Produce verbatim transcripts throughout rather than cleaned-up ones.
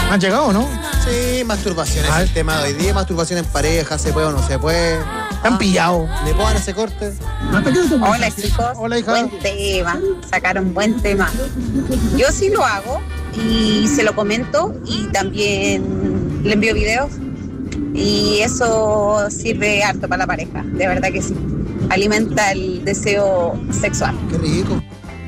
¿Han llegado, no? Sí, masturbación es el tema de hoy día. Masturbación en pareja, ¿se puede o no se puede? ¿Han pillado? ¿Le puedo dar ese corte? Hola, chicos. Hola, hija. Buen tema. Sacaron buen tema. Yo sí lo hago y se lo comento y también le envío videos. Y eso sirve harto para la pareja, de verdad que sí. Alimenta el deseo sexual. Qué rico.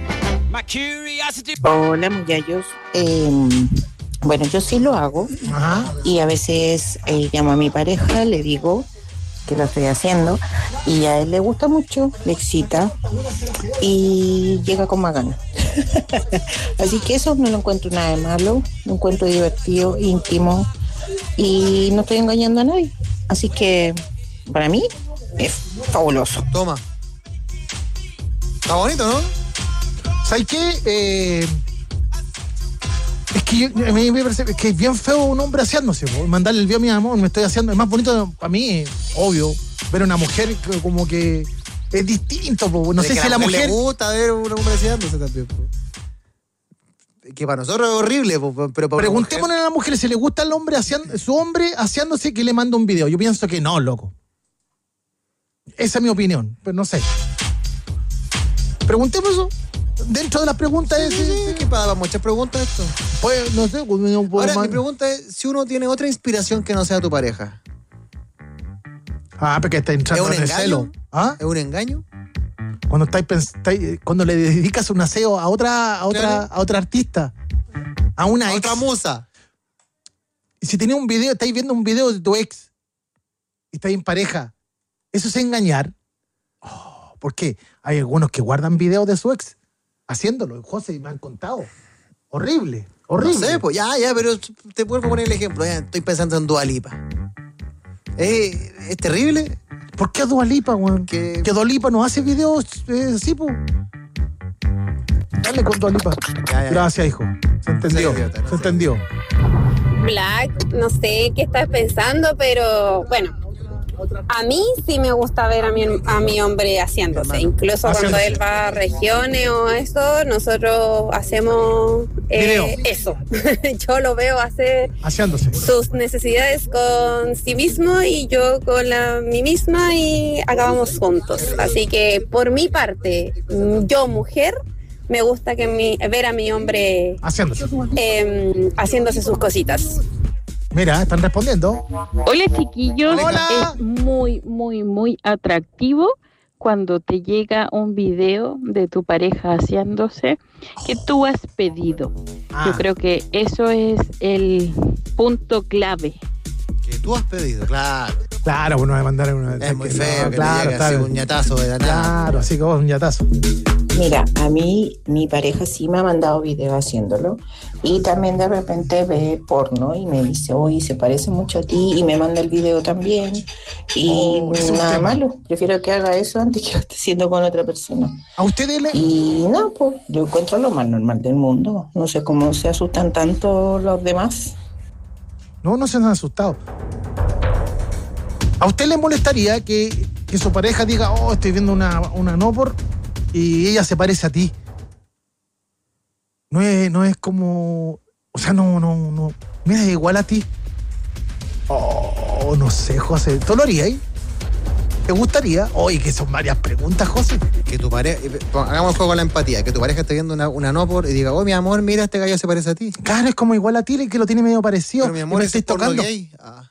Hola, muchachos. Eh, bueno, yo sí lo hago. Ajá. Y a veces eh, llamo a mi pareja, le digo que lo estoy haciendo y a él le gusta mucho, le excita y llega con más ganas. Así que eso no lo encuentro nada de malo, lo encuentro divertido, íntimo y no estoy engañando a nadie. Así que para mí es fabuloso. Toma. Está bonito, ¿no? ¿Sabes qué? Eh, es que yo, a mí me parece que es bien feo un hombre aseándose, po. Mandarle el video a mi amor, me estoy haciendo. Es más bonito para mí, obvio, ver a una mujer que, como que es distinto, po. No sé si a la mujer le gusta ver a un hombre aseándose también, po. Que para nosotros es horrible, po, pero para preguntémosle a la mujer si le gusta al hombre aseando, su hombre aseándose, que le manda un video. Yo pienso que no, loco. Esa es mi opinión, pero no sé. Preguntemos eso. Dentro de las preguntas sí, es... Sí, sí, ¿qué pasa? Muchas preguntas esto. Pues, no sé. Pues, no puedo Ahora, más. mi pregunta es si uno tiene otra inspiración que no sea tu pareja. Ah, porque está entrando ¿Es un en el engaño? celo. ¿Ah? ¿Es un engaño? Cuando estáis pens- estáis- cuando le dedicas un aseo a otra, a otra, Claro. a otra artista, a una A ex. otra musa. Y si tenés un video, estáis viendo un video de tu ex y estáis en pareja, ¿eso es engañar? Oh, ¿por qué? Hay algunos que guardan videos de su ex haciéndolo. José, me han contado. Horrible, horrible. No sé, pues ya, ya, pero te puedo poner el ejemplo. Ya, estoy pensando en Dua Lipa. ¿Es, es terrible? ¿Por qué Dua Lipa, weón? Que- Que Dua Lipa no hace videos eh, así, po. Dale con Dua Lipa. Ya, ya. Gracias, hijo. Se entendió, No sé, idiota, no se sé. entendió. Black, no sé qué estás pensando, pero bueno, a mí sí me gusta ver a mi, a mi hombre haciéndose. Incluso cuando Haciéndose. él va a regiones o eso, nosotros hacemos eh, Video. eso. Yo lo veo hacer Haciéndose. sus necesidades con sí mismo y yo con la mí misma y acabamos juntos. Así que por mi parte, yo mujer, me gusta que mi, ver a mi hombre Haciéndose. eh, haciéndose sus cositas. Mira, están respondiendo. Hola, chiquillos. Hola. Es muy, muy, muy atractivo cuando te llega un video de tu pareja haciéndose que tú has pedido. Ah. Yo creo que eso es el punto clave. Que tú has pedido, claro. Claro, bueno, me mandaron una. Es muy no, feo que claro, te llegue está así bien. un ñatazo de la nada. Claro, así que vos un ñatazo. Mira, a mí mi pareja sí me ha mandado videos haciéndolo y también de repente ve porno y me dice, oye, se parece mucho a ti y me manda el video también y Oh, es un nada tema. malo, prefiero que haga eso antes que lo esté haciendo con otra persona. ¿A ustedes le.? Y no, pues yo encuentro lo más normal del mundo, no sé cómo se asustan tanto los demás. No, no se han asustado. ¿A usted le molestaría que, que su pareja diga, oh, estoy viendo una, una no por y ella se parece a ti? No es, no es como. O sea, no, no, no. Mira, igual a ti. Oh, no sé, José. ¿Tú lo harías? ¿Te gustaría? Oye, que son varias preguntas, José. Que tu pareja, hagamos el juego con la empatía, que tu pareja esté viendo una, una no por y diga, oh, mi amor, mira, este gallo se parece a ti. Claro, es como igual a ti, que lo tiene medio parecido. Pero mi y amor, me ese estáis es porno tocando. gay. Ah.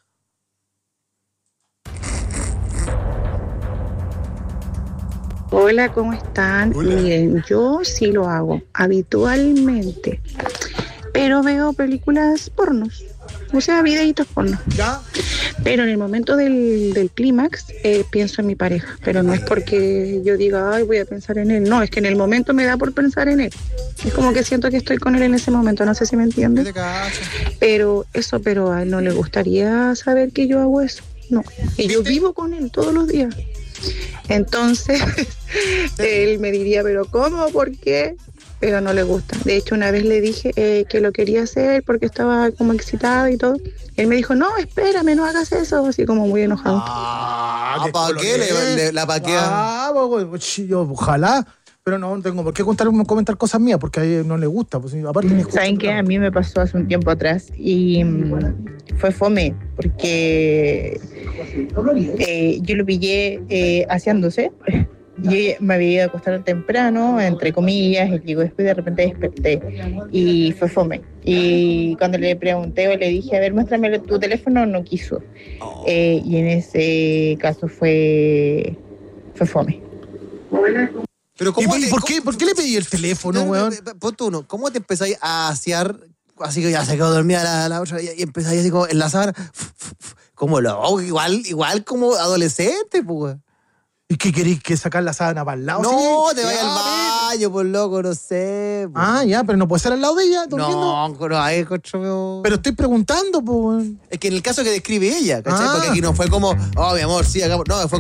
Hola, ¿cómo están? Hola. Miren, yo sí lo hago habitualmente, pero veo películas pornos, o sea, videitos pornos. ¿Ya? Pero en el momento del, del clímax eh, pienso en mi pareja, pero no es porque yo diga, ay, voy a pensar en él. No, es que en el momento me da por pensar en él. Es como que siento que estoy con él en ese momento, no sé si me ¿Qué entienden. te cacho? Pero eso, pero a él no le gustaría saber que yo hago eso. No. Y yo vivo con él todos los días. Entonces, él me diría, pero ¿cómo? ¿Por qué? Pero no le gusta. De hecho, una vez le dije eh, que lo quería hacer porque estaba como excitada y todo. Él me dijo, no, espérame, no hagas eso. Así como muy enojado. Ah, qué ¿para qué le, le- la paquea? Ah, pues, pues, yo, ojalá. Pero no, no tengo por qué contar, comentar cosas mías, porque a ella no le gusta. Pues, aparte ni escucha ¿Saben el qué? A programa. mí me pasó hace un tiempo atrás y mm, fue fome, porque eh, yo lo pillé eh, aseándose. Yo me había ido a acostar temprano, entre comillas, y digo, después de repente desperté y fue fome. Y cuando le pregunté o le dije, a ver, muéstrame tu teléfono, no quiso. Eh, y en ese caso fue, fue fome. Pero ¿Y, ¿cómo y te- por, qué, cómo- por qué le pedí el teléfono, No, no, weón? no, Ponte uno, ¿cómo te empezáis a asear? Así que ya se quedó dormida la, la otra y, y empezáis así como en la sábana. Como lo igual, igual como adolescente, pues. weón. ¿Y qué queréis que sacar la sábana para el lado? No, sí? te vayas Ya, al baño, por loco, no sé. po. Ah, ya, pero no puede ser al lado de ella, durmiendo. no, pero ahí, cocho, Pero estoy preguntando, pues. es que en el caso que describe ella, ¿cachai? Ah. Porque aquí no fue como, oh, mi amor, sí, hagamos. No, fue